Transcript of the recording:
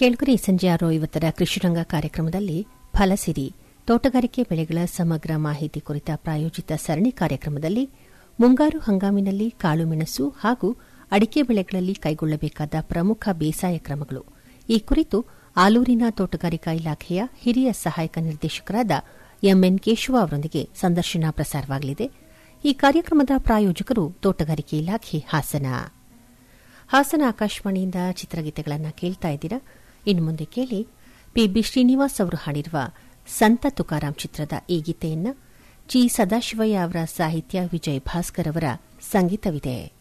ಕೇಳುಗರೆ ಸಂಜೆ 6:50 ಕೃಷಿರಂಗ ಕಾರ್ಯಕ್ರಮದಲ್ಲಿ ಫಲಸಿರಿ ತೋಟಗಾರಿಕೆ ಬೆಳೆಗಳ ಸಮಗ್ರ ಮಾಹಿತಿ ಕುರಿತ ಪ್ರಾಯೋಜಿತ ಸರಣಿ ಕಾರ್ಯಕ್ರಮದಲ್ಲಿ ಮುಂಗಾರು ಹಂಗಾಮಿನಲ್ಲಿ ಕಾಳುಮೆಣಸು ಹಾಗೂ ಅಡಿಕೆ ಬೆಳೆಗಳಲ್ಲಿ ಕೈಗೊಳ್ಳಬೇಕಾದ ಪ್ರಮುಖ ಬೇಸಾಯ ಕ್ರಮಗಳು ಈ ಕುರಿತು ಆಲೂರಿನ ತೋಟಗಾರಿಕಾ ಇಲಾಖೆಯ ಹಿರಿಯ ಸಹಾಯಕ ನಿರ್ದೇಶಕರಾದ ಎಂಎನ್ ಕೇಶವ ಅವರೊಂದಿಗೆ ಸಂದರ್ಶನ ಪ್ರಸಾರವಾಗಲಿದೆ. ಈ ಕಾರ್ಯಕ್ರಮದ ಪ್ರಾಯೋಜಕರು ತೋಟಗಾರಿಕೆ ಇಲಾಖೆ ಹಾಸನ ಆಕಾಶವಾಣಿಯಿಂದ ಚಿತ್ರಗೀತೆಗಳನ್ನು ಕೇಳ್ತಾ ಇದ್ದೀರಾ. ಇನ್ನು ಮುಂದೆ ಕೇಳಿ ಪಿಬಿ ಶ್ರೀನಿವಾಸ್ ಅವರು ಹಾಡಿರುವ ಸಂತ ತುಕಾರಾಂ ಚಿತ್ರದ ಈ ಗೀತೆಯನ್ನು ಜಿ ಸದಾಶಿವಯ್ಯ ಅವರ ಸಾಹಿತ್ಯ, ವಿಜಯ್ ಭಾಸ್ಕರ್ ಅವರ ಸಂಗೀತವಿದೆ.